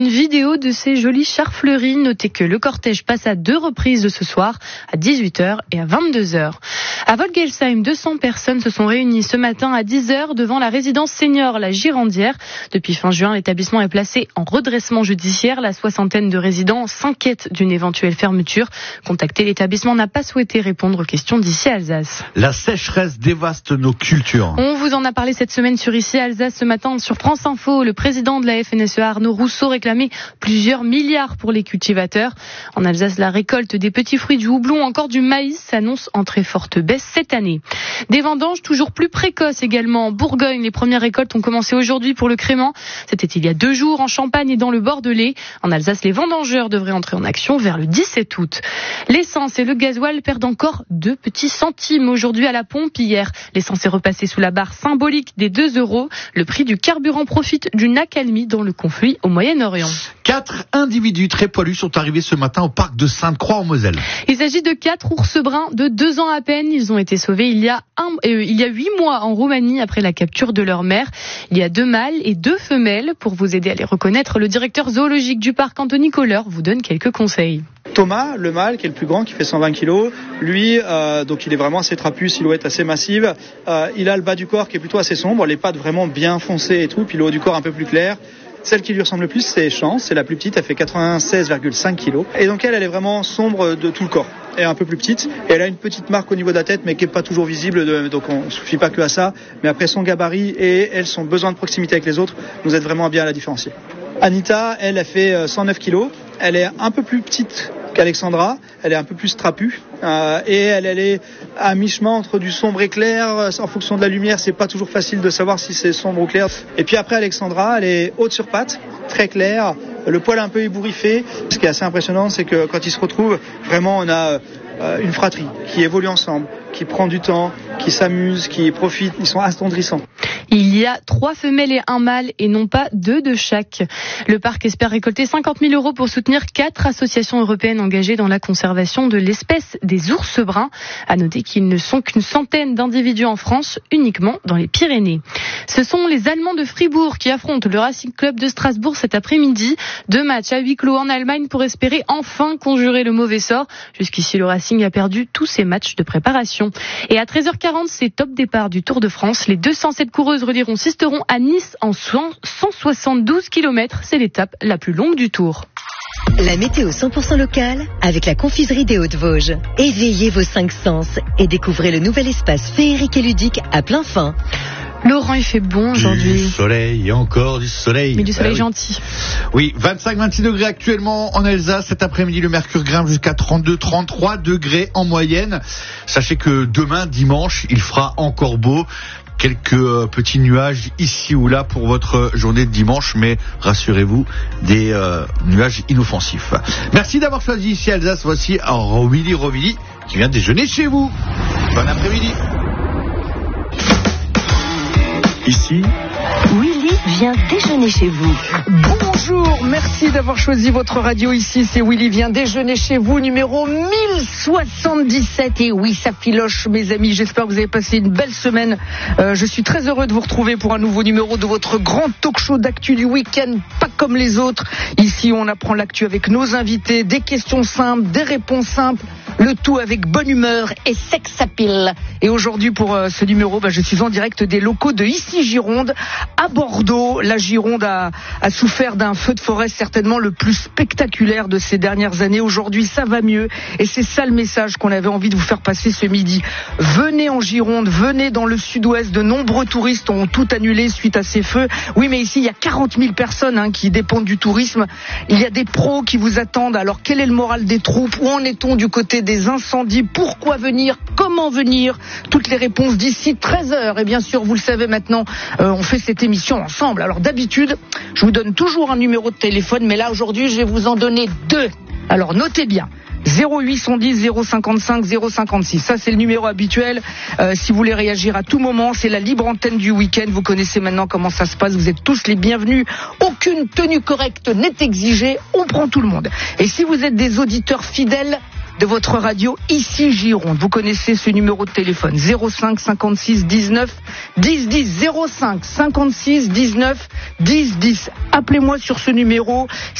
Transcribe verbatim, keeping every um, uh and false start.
Une vidéo de ces jolies chars fleuris. Notez que le cortège passe à deux reprises ce soir, à dix-huit heures et à vingt-deux heures. À Volgelsheim, deux cents personnes se sont réunies ce matin à dix heures devant la résidence senior La Girandière. Depuis fin juin, l'établissement est placé en redressement judiciaire. La soixantaine de résidents s'inquiètent d'une éventuelle fermeture. Contacté, l'établissement n'a pas souhaité répondre aux questions d'Ici Alsace. La sécheresse dévaste nos cultures. On vous en a parlé cette semaine sur Ici Alsace. Ce matin, sur France Info, le président de la F N S E A, Arnaud Rousseau, réclame plusieurs milliards pour les cultivateurs. En Alsace, la récolte des petits fruits, du houblon, encore du maïs s'annonce en très forte baisse cette année. Des vendanges toujours plus précoces également. En Bourgogne, les premières récoltes ont commencé aujourd'hui pour le crément. C'était il y a deux jours en Champagne et dans le Bordelais. En Alsace, les vendangeurs devraient entrer en action vers le dix-sept août. L'essence et le gasoil perdent encore deux petits centimes aujourd'hui à la pompe. Hier, l'essence est repassée sous la barre symbolique des deux euros. Le prix du carburant profite d'une accalmie dans le conflit au Moyen-Orient. Quatre individus très poilus sont arrivés ce matin au parc de Sainte-Croix en Moselle. Il s'agit de quatre ours bruns de deux ans à peine. Ils ont été sauvés il y a un, euh, il y a huit mois en Roumanie après la capture de leur mère. Il y a deux mâles et deux femelles. Pour vous aider à les reconnaître, le directeur zoologique du parc, Anthony Kohler, vous donne quelques conseils. Thomas, le mâle, qui est le plus grand, qui fait cent vingt kilos, lui, euh, donc il est vraiment assez trapu, silhouette assez massive. Euh, il a le bas du corps qui est plutôt assez sombre, les pattes vraiment bien foncées et tout, puis le haut du corps un peu plus clair. Celle qui lui ressemble le plus, c'est Chance, c'est la plus petite, elle fait quatre-vingt-seize virgule cinq kilos. Et donc elle, elle est vraiment sombre de tout le corps. Elle est un peu plus petite, et elle a une petite marque au niveau de la tête, mais qui n'est pas toujours visible, de, donc on ne suffit pas que à ça. Mais après son gabarit et elle, son besoin de proximité avec les autres, nous aide vraiment bien à la différencier. Anita, elle, elle fait cent neuf kilos, elle est un peu plus petite qu'Alexandra, elle est un peu plus trapue euh, et elle, elle est à mi-chemin entre du sombre et clair. En fonction de la lumière, c'est pas toujours facile de savoir si c'est sombre ou clair. Et puis après, Alexandra, elle est haute sur pattes, très claire, le poil un peu ébouriffé. Ce qui est assez impressionnant, c'est que quand ils se retrouvent, vraiment on a euh, une fratrie qui évolue ensemble, qui prend du temps, qui s'amuse, qui profite. Ils sont attendrissants. Il y a trois femelles et un mâle et non pas deux de chaque. Le parc espère récolter cinquante mille euros pour soutenir quatre associations européennes engagées dans la conservation de l'espèce des ours bruns. À noter qu'ils ne sont qu'une centaine d'individus en France, uniquement dans les Pyrénées. Ce sont les Allemands de Fribourg qui affrontent le Racing Club de Strasbourg cet après-midi. Deux matchs à huis clos en Allemagne pour espérer enfin conjurer le mauvais sort. Jusqu'ici, le Racing a perdu tous ses matchs de préparation. Et à treize heures quarante, c'est top départ du Tour de France. Les deux cent sept coureuses relieront Sisteron à Nice en cent soixante-douze kilomètres. C'est l'étape la plus longue du Tour. La météo cent pour cent locale avec la confiserie des Hauts-de-Vosges. Éveillez vos cinq sens et découvrez le nouvel espace féerique et ludique à plein fin. Laurent, il fait bon aujourd'hui. Du soleil et encore du soleil. Mais du soleil ah, oui. gentil. Oui, vingt-cinq à vingt-six degrés actuellement en Alsace. Cet après-midi, le mercure grimpe jusqu'à trente-deux à trente-trois degrés en moyenne. Sachez que demain, dimanche, il fera encore beau. Quelques euh, petits nuages ici ou là pour votre journée de dimanche, mais rassurez-vous, des euh, nuages inoffensifs. Merci d'avoir choisi Ici Alsace. Voici un Willy Rovili qui vient déjeuner chez vous. Bon après-midi. Ici, Willy vient déjeuner chez vous. Bonjour, merci d'avoir choisi votre radio ici. C'est Willy vient déjeuner chez vous, numéro mille soixante-dix-sept. Et oui, ça filoche, mes amis. J'espère que vous avez passé une belle semaine. Euh, je suis très heureux de vous retrouver pour un nouveau numéro de votre grand talk show d'actu du week-end, pas comme les autres. Ici, on apprend l'actu avec nos invités, des questions simples, des réponses simples. Le tout avec bonne humeur et sex appeal. Et aujourd'hui, pour euh, ce numéro, bah, je suis en direct des locaux de Ici Gironde, à Bordeaux. La Gironde a, a souffert d'un feu de forêt certainement le plus spectaculaire de ces dernières années. Aujourd'hui, ça va mieux. Et c'est ça le message qu'on avait envie de vous faire passer ce midi. Venez en Gironde, venez dans le sud-ouest. De nombreux touristes ont tout annulé suite à ces feux. Oui, mais ici, il y a quarante mille personnes hein, qui dépendent du tourisme. Il y a des pros qui vous attendent. Alors, quel est le moral des troupes? Où en est-on du côté des incendies? Pourquoi venir? Comment venir? Toutes les réponses d'ici treize heures. Et bien sûr, vous le savez maintenant, euh, on fait cette émission ensemble. Alors d'habitude, je vous donne toujours un numéro de téléphone, mais là aujourd'hui, je vais vous en donner deux. Alors notez bien. zéro huit cent dix zéro cinquante-cinq zéro cinquante-six. Ça, c'est le numéro habituel. Euh, si vous voulez réagir à tout moment, c'est la libre antenne du week-end. Vous connaissez maintenant comment ça se passe. Vous êtes tous les bienvenus. Aucune tenue correcte n'est exigée. On prend tout le monde. Et si vous êtes des auditeurs fidèles, de votre radio ici Gironde. Vous connaissez ce numéro de téléphone zéro cinq cinquante-six dix-neuf dix dix zéro cinq cinquante-six dix-neuf dix dix. Appelez-moi sur ce numéro.